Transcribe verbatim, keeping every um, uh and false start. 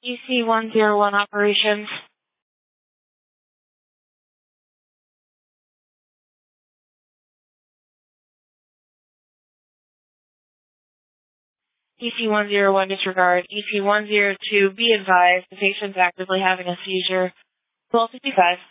E C one zero one operations. E C one zero one disregard. E C one zero two, be advised, the patient's actively having a seizure. twelve fifty-five.